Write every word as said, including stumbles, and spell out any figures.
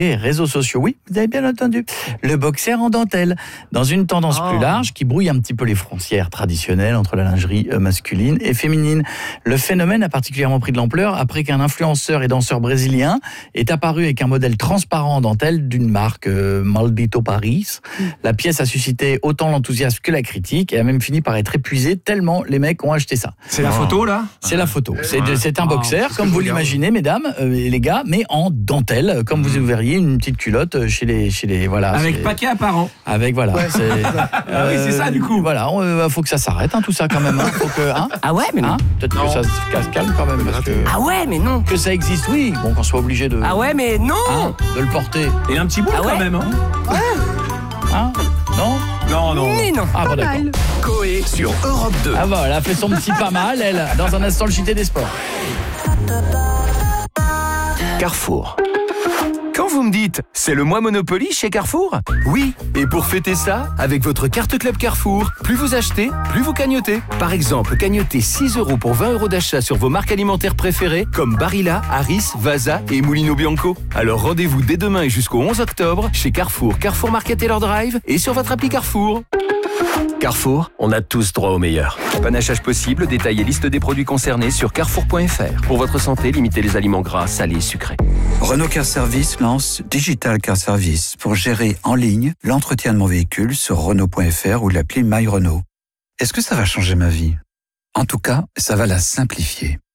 Et réseaux sociaux, oui, vous avez bien entendu. Le boxer en dentelle, dans une tendance oh. plus large qui brouille un petit peu les frontières traditionnelles entre la lingerie masculine et féminine. Le phénomène a particulièrement pris de l'ampleur après qu'un influenceur et danseur brésilien est apparu avec un modèle transparent en dentelle d'une marque euh, Maldito Paris. Mm. La pièce a suscité autant l'enthousiasme que la critique et a même fini par être épuisée tellement les mecs ont acheté ça. C'est oh. la photo là ? C'est la photo. C'est, de, c'est un boxer, oh, comme vous l'imaginez, mesdames euh, et les gars, mais en dentelle, comme mm. vous verriez une petite culotte chez les, chez les voilà. Avec c'est... paquet apparent. Avec voilà. Ouais. C'est, ah euh, oui, c'est ça du coup. Voilà, il euh, faut que ça s'arrête, hein, tout ça quand même. Hein, faut que, hein, ah ouais, mais non. Hein, peut-être non. que ça se calme quand même. Parce que, ah ouais, mais non. Que ça existe, oui. Bon, qu'on soit obligé de. Ah ouais, mais non. Hein, de le porter. Et un petit bout ah ouais. quand même. Hein. Ouais. Hein non. Non, non. Mais non. Ah bon, d'accord. Coé sur Europe deux. Ah bon, elle a fait son petit pas mal, elle. Dans un instant, le J T des sports. Carrefour. Quand vous me dites « c'est le mois Monopoly chez Carrefour », oui, et pour fêter ça, avec votre carte Club Carrefour, plus vous achetez, plus vous cagnotez. Par exemple, cagnotez six euros pour vingt euros d'achat sur vos marques alimentaires préférées comme Barilla, Harris, Vasa et Mulino Bianco. Alors rendez-vous dès demain et jusqu'au onze octobre chez Carrefour, Carrefour Market et leur Drive et sur votre appli Carrefour. Carrefour, on a tous droit au meilleur. Panachage possible, détail et liste des produits concernés sur carrefour point f r. Pour votre santé, limitez les aliments gras, salés et sucrés. Renault Car Service lance Digital Car Service pour gérer en ligne l'entretien de mon véhicule sur Renault point f r ou l'appli My Renault. Est-ce que ça va changer ma vie ? En tout cas, ça va la simplifier.